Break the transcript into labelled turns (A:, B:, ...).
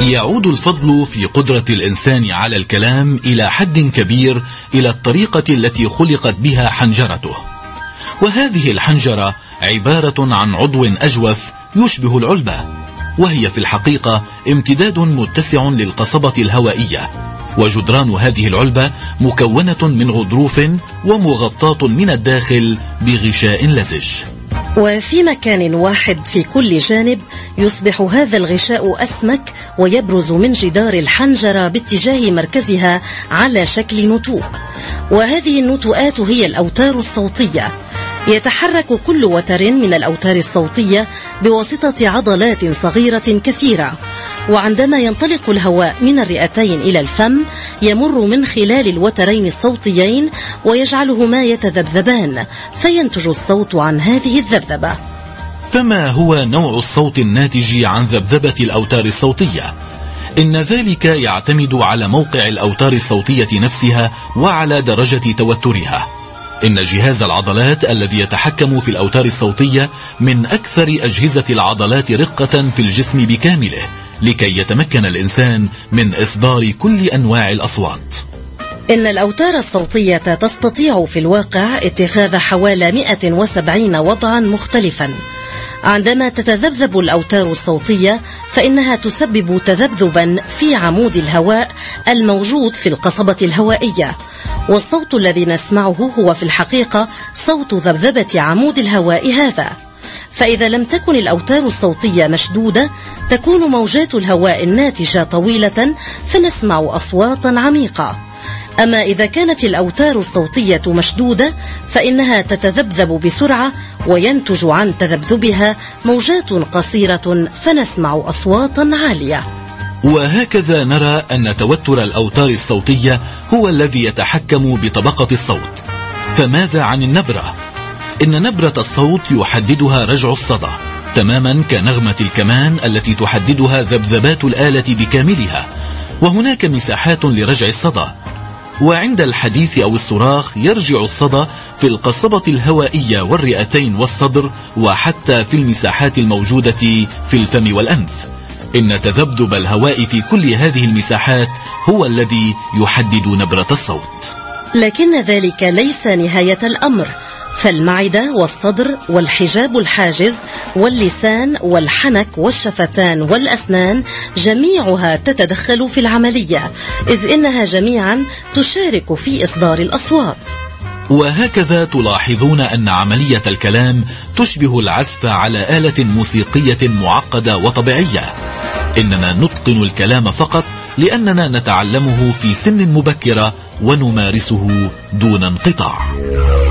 A: يعود الفضل في قدرة الإنسان على الكلام إلى حد كبير إلى الطريقة التي خلقت بها حنجرته، وهذه الحنجرة عبارة عن عضو أجوف يشبه العلبة، وهي في الحقيقة امتداد متسع للقصبة الهوائية، وجدران هذه العلبة مكونة من غضروف ومغطاة من الداخل بغشاء لزج،
B: وفي مكان واحد في كل جانب يصبح هذا الغشاء أسمك ويبرز من جدار الحنجرة باتجاه مركزها على شكل نتوء، وهذه النتوءات هي الأوتار الصوتية. يتحرك كل وتر من الأوتار الصوتية بواسطة عضلات صغيرة كثيرة، وعندما ينطلق الهواء من الرئتين إلى الفم يمر من خلال الوترين الصوتيين ويجعلهما يتذبذبان، فينتج الصوت عن هذه الذبذبة.
A: فما هو نوع الصوت الناتج عن ذبذبة الأوتار الصوتية؟ إن ذلك يعتمد على موقع الأوتار الصوتية نفسها وعلى درجة توترها. إن جهاز العضلات الذي يتحكم في الأوتار الصوتية من أكثر أجهزة العضلات رقة في الجسم بكامله، لكي يتمكن الإنسان من إصدار كل أنواع الأصوات.
B: إن الأوتار الصوتية تستطيع في الواقع اتخاذ حوالي 170 وضعا مختلفا. عندما تتذبذب الأوتار الصوتية فإنها تسبب تذبذبا في عمود الهواء الموجود في القصبة الهوائية، والصوت الذي نسمعه هو في الحقيقة صوت ذبذبة عمود الهواء هذا. فإذا لم تكن الأوتار الصوتية مشدودة تكون موجات الهواء الناتجة طويلة فنسمع أصواتا عميقة. أما إذا كانت الأوتار الصوتية مشدودة فإنها تتذبذب بسرعة وينتج عن تذبذبها موجات قصيرة فنسمع أصواتا عالية.
A: وهكذا نرى أن توتر الأوتار الصوتية هو الذي يتحكم بطبقة الصوت. فماذا عن النبرة؟ إن نبرة الصوت يحددها رجع الصدى، تماما كنغمة الكمان التي تحددها ذبذبات الآلة بكاملها، وهناك مساحات لرجع الصدى. وعند الحديث أو الصراخ يرجع الصدى في القصبة الهوائية والرئتين والصدر، وحتى في المساحات الموجودة في الفم والأنف. إن تذبذب الهواء في كل هذه المساحات هو الذي يحدد نبرة الصوت.
B: لكن ذلك ليس نهاية الأمر، فالمعدة والصدر والحجاب الحاجز واللسان والحنك والشفتان والأسنان جميعها تتدخل في العملية، إذ إنها جميعا تشارك في إصدار الأصوات.
A: وهكذا تلاحظون أن عملية الكلام تشبه العزف على آلة موسيقية معقدة وطبيعية. إننا نتقن الكلام فقط لأننا نتعلمه في سن مبكرة ونمارسه دون انقطاع.